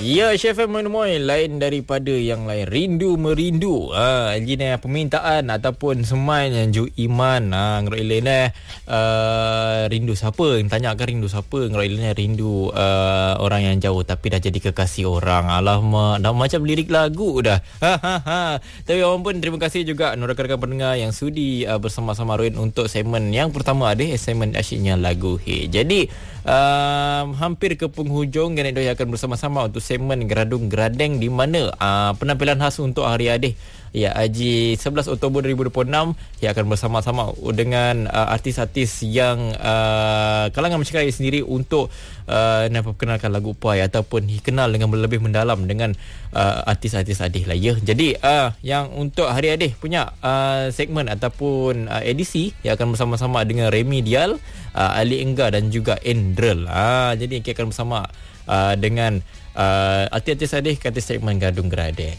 Ya, Chef Moy lain daripada yang lain. Rindu merindu. Ini permintaan ataupun seman yang Ju Iman. Ngerok Ilan rindu siapa? Tanyakan rindu siapa? Ngerok Ilan rindu orang yang jauh tapi dah jadi kekasih orang. Alamak, dah macam lirik lagu dah. Tapi walaupun terima kasih juga rakan-rakan pendengar yang sudi bersama-sama Ruin untuk segmen yang pertama segmen asyiknya lagu Hey. Jadi hampir ke penghujung Ganet Doi akan bersama-sama untuk segmen Geradung Geradeng di mana penampilan khas untuk hari Adih ya Haji 11 Oktober 2026 yang akan bersama-sama dengan artis-artis yang kalangan masyarakat sendiri untuk perkenalkan lagu Pai ataupun kenal dengan lebih mendalam dengan artis-artis Adih lah ya. Jadi yang untuk hari Adih punya segmen ataupun edisi yang akan bersama-sama dengan Remy Dial, Ali Enggar dan juga Endrel. Jadi kita akan bersama dengan artis-artis Adih kata segmen Geradung Geradeng.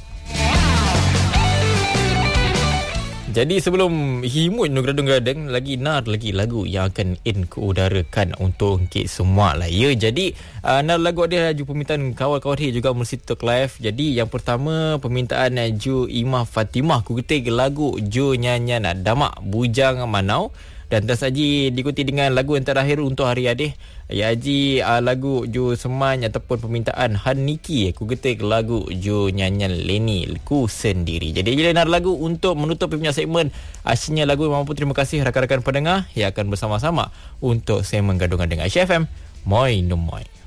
Jadi sebelum himut Geradung Geradeng lagi lagu yang akan udarakan untuk kita semua lah ya. Jadi lagu ada laju permintaan kawal-kawal juga mesti Talk Live. Jadi yang pertama permintaan Ju Imah Fatimah ku ketik lagu Ju nyanyian Damak Bujang Manau. Dan tersaji diikuti dengan lagu yang terakhir untuk hari Adih ya Haji lagu Ju Semany ataupun permintaan Han Niki ku ketik lagu Ju nyanyian Leni ku sendiri. Jadi jadilah lagu untuk menutup punya segmen asyiknya lagu. Mampu terima kasih rakan-rakan pendengar yang akan bersama-sama untuk segmen Gadungan dengan Asyik FM Moi no Moi.